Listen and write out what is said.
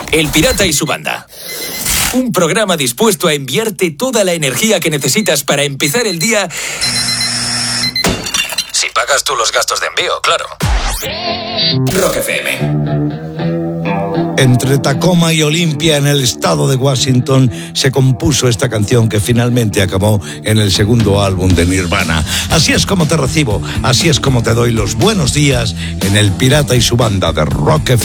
El Pirata y su banda. Un programa dispuesto a enviarte toda la energía que necesitas para empezar el día. Si pagas tú los gastos de envío, claro. Rock FM. Entre Tacoma y Olimpia, en el estado de Washington, se compuso esta canción que finalmente acabó en el segundo álbum de Nirvana. Así es como te recibo, así es como te doy los buenos días en El Pirata y su banda de Rock FM.